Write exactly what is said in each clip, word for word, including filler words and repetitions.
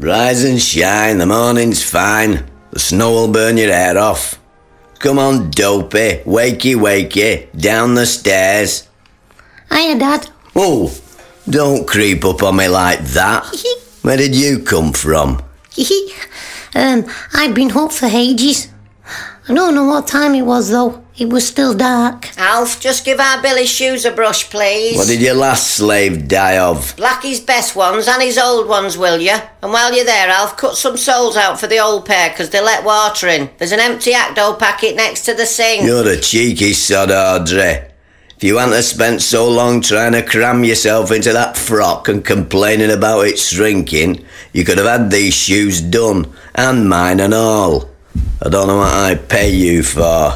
Rise and shine, the morning's fine. The snow will burn your hair off. Come on, dopey, wakey, wakey, down the stairs. Hiya, Dad. Oh, don't creep up on me like that. Where did you come from? um, I've been up for ages. I don't know what time it was, though. It was still dark. Alf, just give our Billy's shoes a brush, please. What did your last slave die of? Blackie's best ones and his old ones, will you? And while you're there, Alf, cut some soles out for the old pair, because they let water in. There's an empty Acto packet next to the sink. You're a cheeky sod, Audrey. If you hadn't have spent so long trying to cram yourself into that frock and complaining about it shrinking, you could have had these shoes done, and mine and all. I don't know what I pay you for.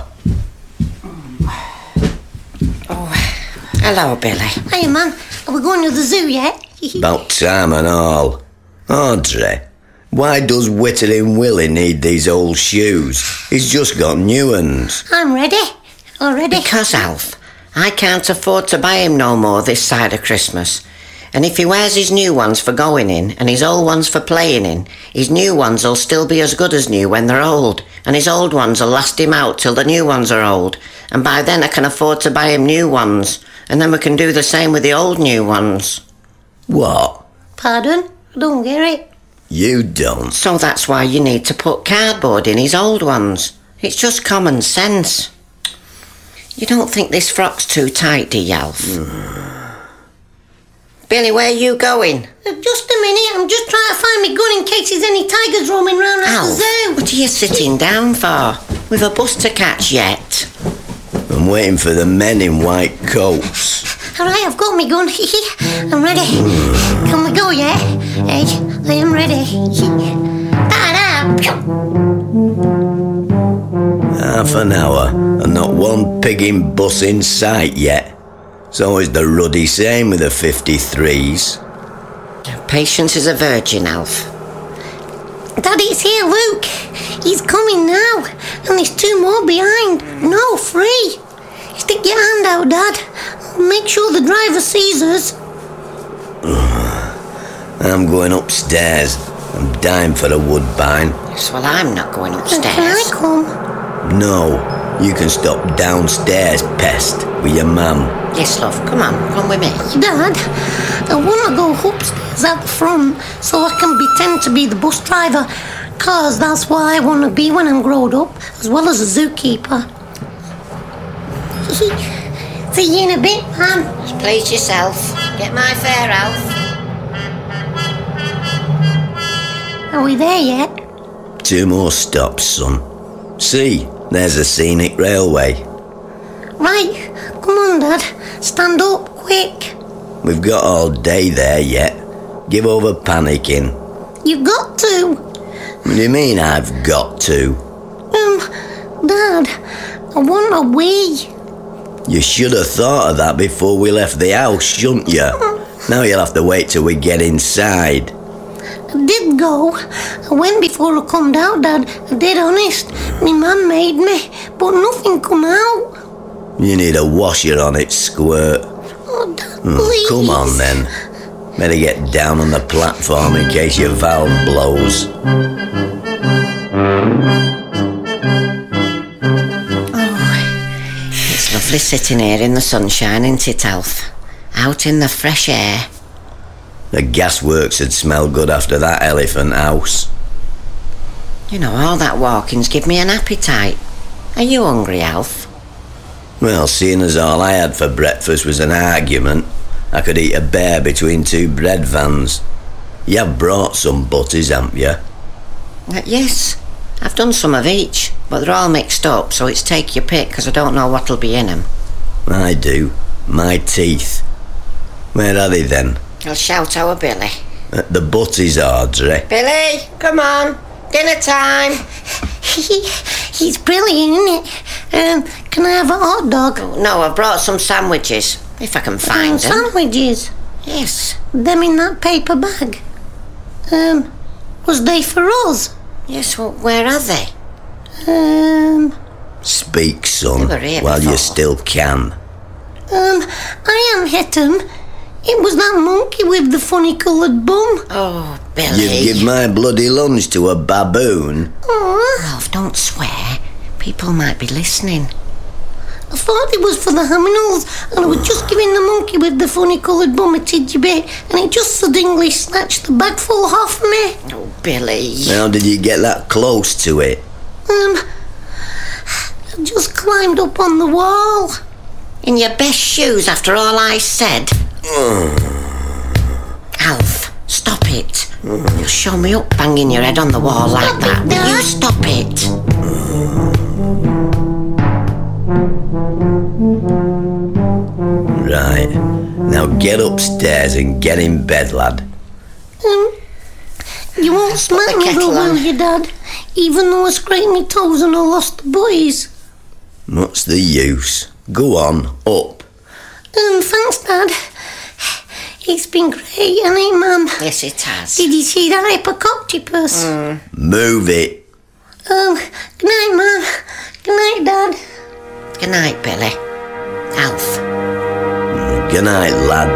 Oh, hello, Billy. Hey, man, are we going to the zoo yet? About time and all. Audrey, why does Whittling Willie need these old shoes? He's just got new ones. I'm ready. Already. Because, Alf, I can't afford to buy him no more this side of Christmas. And if he wears his new ones for going in and his old ones for playing in, his new ones will still be as good as new when they're old, and his old ones will last him out till the new ones are old, and by then I can afford to buy him new ones, and then we can do the same with the old new ones. What? Pardon? I don't get it. You don't. So that's why you need to put cardboard in his old ones. It's just common sense. You don't think this frock's too tight, do you, Alf? Billy, where are you going? Uh, just a minute, I'm just trying to find my gun in case there's any tigers roaming around at the Alf, zoo. what are you sitting down for? We've a bus to catch yet. I'm waiting for the men in white coats. All right, I've got my gun. I'm ready. Can we go, yeah? Hey, I am ready. Half an hour and not one pigging bus in sight yet. It's always the ruddy same with the fifty-threes. Patience is a virgin, Alf. Daddy's here, Luke. He's coming now. And there's two more behind. No, three. Stick your hand out, Dad. Make sure the driver sees us. I'm going upstairs. I'm dying for a woodbine. Yes, well, I'm not going upstairs. Can I come? No, you can stop downstairs, pest, with your mum. Yes, love, come on, come with me. Dad, I want to go upstairs at the front so I can pretend to be the bus driver, cause that's what I want to be when I'm grown up, as well as a zookeeper. See you in a bit, man. Just please yourself. Get my fare, Alf. Are we there yet? Two more stops, son. See, there's a scenic railway. Right, come on, Dad. Stand up, quick. We've got all day there yet. Give over panicking. You've got to. What do you mean I've got to? Um, Dad, I want a wee. You should have thought of that before we left the house, shouldn't you? Now you'll have to wait till we get inside. I did go. I went before I come out, Dad. I did, honest. My mum made me, but nothing come out. You need a washer on it, squirt. Oh, Dad, Mm, please. come on, then. Better get down on the platform in case your valve blows. It's lovely sitting here in the sunshine, isn't it, Alf? Out in the fresh air. The gasworks would smell good after that elephant house. You know, all that walking's give me an appetite. Are you hungry, Alf? Well, seeing as all I had for breakfast was an argument, I could eat a bear between two bread vans. You have brought some butties, haven't you? Uh, yes, I've done some of each, but they're all mixed up, so it's take your pick, because I don't know what'll be in them. I do. My teeth. Where are they then? I'll shout our Billy. At the butties, Audrey. Billy, come on. Dinner time. He, he's brilliant, isn't it? Um, can I have a hot dog? Oh, no, I've brought some sandwiches, if I can find Um, them. sandwiches? Yes. Them in that paper bag? Um, was they for us? Yes, well, where are they? Um, Speak, son, They were here while you before. still can. um, I am hit 'em. It was that monkey with the funny coloured bum. Oh, Billy. You give my bloody lunch to a baboon? Aw, Alf, don't swear. People might be listening. I thought it was for the Haminals, and I was just giving the monkey with the funny coloured bum a tidgy bit, and it just suddenly snatched the bag full off me. Oh, Billy. How did you get that close to it? Um, I just climbed up on the wall. In your best shoes after all I said? Alf, stop it. You'll show me up banging your head on the wall like Stop that. it, Will Dad. you stop it? Right. Now get upstairs and get in bed, lad. Um, you won't smack the me kettle though, on. will you, Dad? Even though I scraped my toes and I lost the boys. What's the use? Go on, up. Um, thanks, Dad. It's been great, hasn't it, Mum? Yes, it has. Did you see that hippococtopus? Move it. Um, good night, Mum. Good night, Dad. Good night, Billy. Alf. Good night, lad.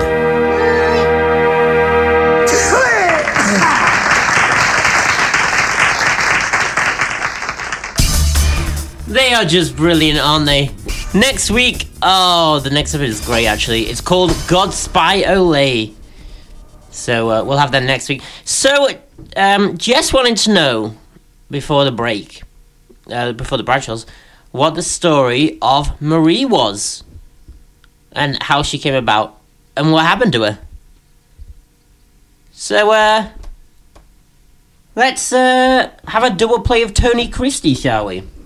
They are just brilliant, aren't they? Next week, oh, the next episode is great, actually. It's called God Spy Olay. So, uh, we'll have that next week. So, um, Jess wanted to know, before the break, uh, before the Bradshaws, what the story of Marie was. And how she came about. And what happened to her. So, uh... let's, uh, have a double play of Tony Christie, shall we?